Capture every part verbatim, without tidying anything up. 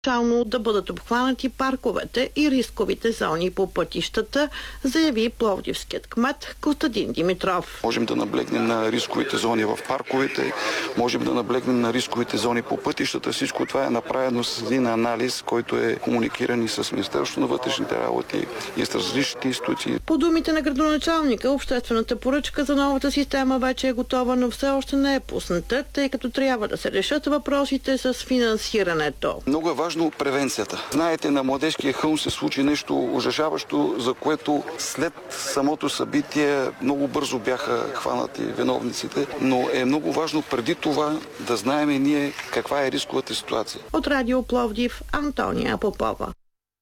Начално да бъдат обхванати парковете и рисковите зони по пътищата, заяви пловдивският кмет Костадин Димитров. Можем да наблегнем на рисковите зони в парковете, можем да наблегнем на рисковите зони по пътищата. Всичко това е направено с един анализ, който е комуникиран и с Министерството на вътрешните работи и с различните институции. По думите на градоначалника, обществената поръчка за новата система вече е готова, но все още не е пусната, тъй като трябва да се решат въпросите с финансирането. Много е важно превенцията. Знаете, на Младежкия хълм се случи нещо ужасяващо, за което след самото събитие много бързо бяха хванати виновниците, но е много важно преди това да знаем и ние каква е рисковата ситуация. От Радио Пловдив, Антония Попова.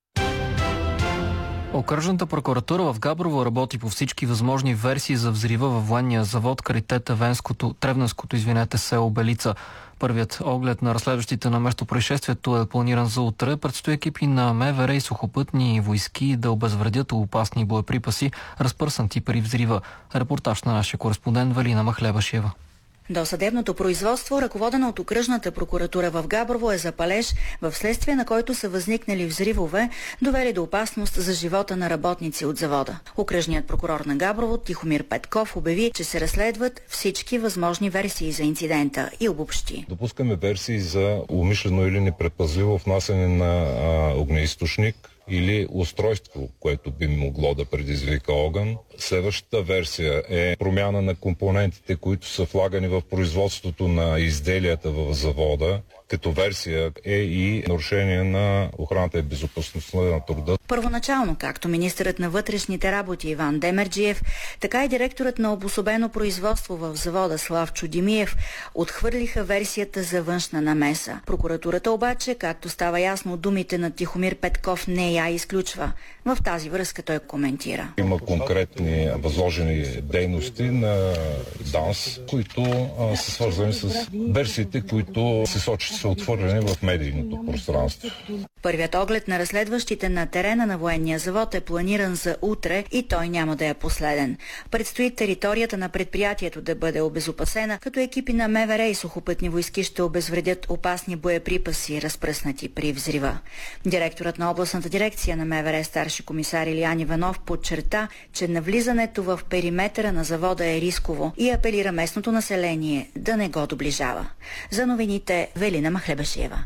Окръжната прокуратура в Габрово работи по всички възможни версии за взрива във военния завод Каритета Венското, Тревненското, извинете, село Белица. Първият оглед на разследващите на местопроизшествието е планиран за утре. Предстои екипи на МВР и сухопътни войски да обезвредят опасни боеприпаси, разпърснати при взрива. Репортаж на нашия кореспондент Валина Махлебашева. Досъдебното производство, ръководено от окръжната прокуратура в Габрово, е за палеж, в следствие на който са възникнали взривове, довели до опасност за живота на работници от завода. Окръжният прокурор на Габрово Тихомир Петков обяви, че се разследват всички възможни версии за инцидента и обобщи. Допускаме версии за умишлено или непредпазливо внасяне на а, огнеизточник или устройство, което би могло да предизвика огън. Следващата версия е промяна на компонентите, които са влагани в производството на изделията в завода. Като версия е и нарушение на охраната и безопасността на труда. Първоначално, както министърът на вътрешните работи Иван Демерджиев, така и директорът на обособено производство в завода Славчо Димиев отхвърлиха версията за външна намеса. Прокуратурата обаче, както става ясно от думите на Тихомир Петков, не я изключва. В тази връзка той коментира. Има конкретни възложени дейности на ДАНС, които а, са свързани с версиите, които се сочат са отворени в медийното пространство. Първият оглед на разследващите на терена на военния завод е планиран за утре и той няма да е последен. Предстои територията на предприятието да бъде обезопасена, като екипи на МВР и сухопътни войски ще обезвредят опасни боеприпаси, разпръснати при взрива. Директорът на областната дирекция на МВР старши комисар Илиян Иванов подчерта, че навлизането в периметъра на завода е рисково и апелира местното население да не го доближава. За новините Велина Махлебашева.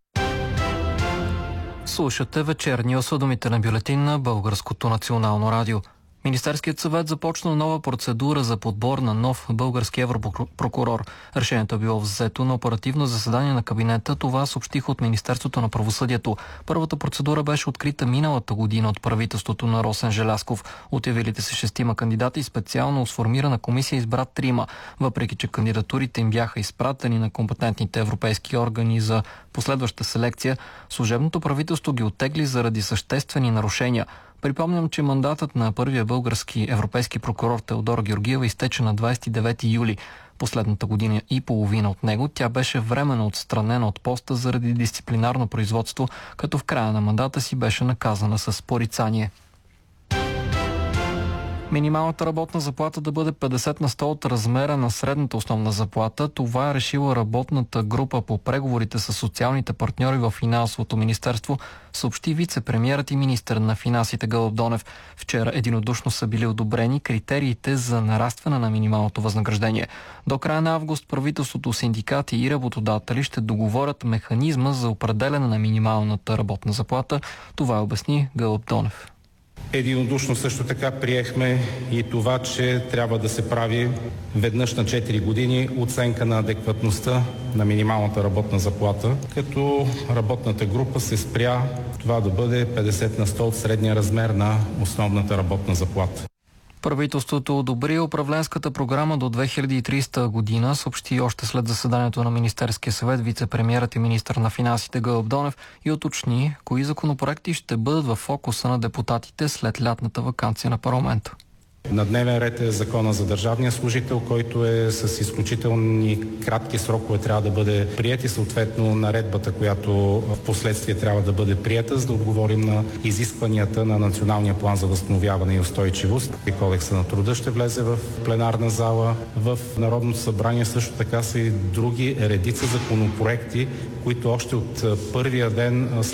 Слушате вечерния осведомителен бюлетин на Българското национално радио. Министерският съвет започна нова процедура за подбор на нов български европрокурор. Решението е било взето на оперативно заседание на кабинета. Това съобщиха от Министерството на правосъдието. Първата процедура беше открита миналата година от правителството на Росен Желязков. От явилите се шестима кандидати специално сформирана комисия избра трима. Въпреки че кандидатурите им бяха изпратени на компетентните европейски органи за последваща селекция, служебното правителство ги оттегли заради съществени нарушения. Припомням, че мандатът на първия български европейски прокурор Теодора Георгиева изтече на двадесет и девети юли. Последната година и половина от него тя беше временно отстранена от поста заради дисциплинарно производство, като в края на мандата си беше наказана с порицание. Минималната работна заплата да бъде петдесет на сто от размера на средната основна заплата. Това е решила работната група по преговорите с социалните партньори в финансовото министерство, съобщи вице-премиерът и министър на финансите Гълъб Донев. Вчера единодушно са били одобрени критериите за нарастване на минималното възнаграждение. До края на август правителството, синдикати и работодатели ще договорят механизма за определяне на минималната работна заплата. Това обясни Гълъб Донев. Единодушно също така приехме и това, че трябва да се прави веднъж на четири години оценка на адекватността на минималната работна заплата, като работната група се спря това да бъде петдесет на сто от средния размер на основната работна заплата. Правителството одобри управленската програма до две хиляди и тридесета година, съобщи още след заседанието на Министерския съвет вице-премиерът и министър на финансите Гълъб Донев и уточни кои законопроекти ще бъдат в фокуса на депутатите след лятната ваканция на парламента. На дневен ред е закона за държавния служител, който е с изключителни кратки срокове трябва да бъде приет и съответно наредбата, която в последствие трябва да бъде приета, за да отговорим на изискванията на Националния план за възстановяване и устойчивост. И Кодекса на труда ще влезе в пленарна зала. В Народното събрание също така са и други редица законопроекти, които още от първия ден след